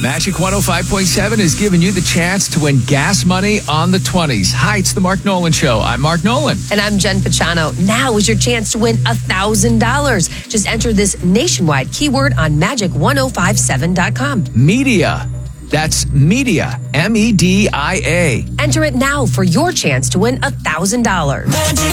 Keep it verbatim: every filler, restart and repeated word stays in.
Magic one oh five point seven is giving you the chance to win gas money on the twenties. Hi, it's the Mark Nolan Show. I'm Mark Nolan. And I'm Jen Pachano. Now is your chance to win one thousand dollars. Just enter this nationwide keyword on magic ten fifty-seven dot com. Media. That's media. M E D I A. Enter it now for your chance to win one thousand dollars. Magic